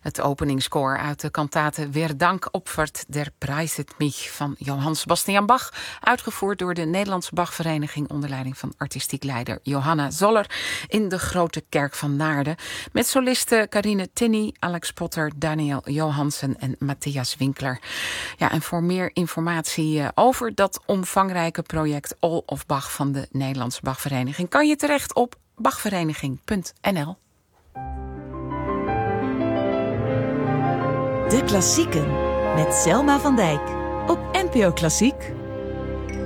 Het openingskoor uit de kantate Wer Dank opfert der Preiset mich van Johann Sebastian Bach, uitgevoerd door de Nederlandse Bachvereniging onder leiding van artistiek leider Johanna Zoller in de Grote Kerk van Naarden, met solisten Carine Tinny, Alex Potter, Daniel Johansen en Matthias Winkler. Ja, en voor meer informatie over dat omvangrijke project All of Bach van de Nederlandse Bachvereniging kan je terecht op bachvereniging.nl. De Klassieken met Selma van Dijk op NPO Klassiek.